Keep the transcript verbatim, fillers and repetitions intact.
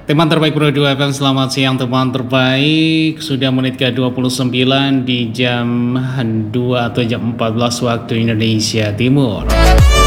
Teman terbaik Pro dua F M, selamat siang teman terbaik. Sudah menit ke dua puluh sembilan di jam dua atau jam empat belas waktu Indonesia Timur.